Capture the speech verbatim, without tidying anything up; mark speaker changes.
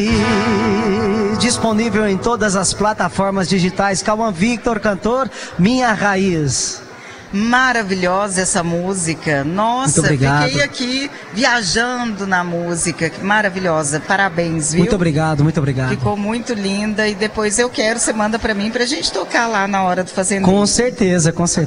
Speaker 1: E disponível em todas as plataformas digitais. Cauã Victor, cantor, Minha Raiz.
Speaker 2: Maravilhosa essa música. Nossa, fiquei aqui viajando na música. Maravilhosa. Parabéns, viu?
Speaker 1: Muito obrigado, muito obrigado.
Speaker 2: Ficou muito linda. E depois eu quero, você manda pra mim pra gente tocar lá na hora do Fazendeiro.
Speaker 1: Com certeza, com certeza.